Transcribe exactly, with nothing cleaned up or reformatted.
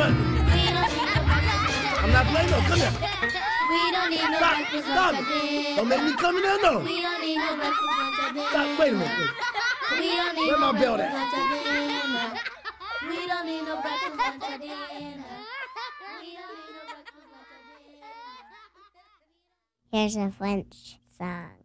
run. I'm not playing no. Come here. We don't need no Stop. breakfast, Stop. lunch, or dinner. Don't make me come in there, no. We don't need no breakfast, lunch, or dinner. Stop. Wait a minute, please. We don't need Where no my belt breakfast, at? lunch, or dinner. We don't need no breakfast, lunch, or dinner. We don't need no breakfast, lunch, or dinner. Here's a French song.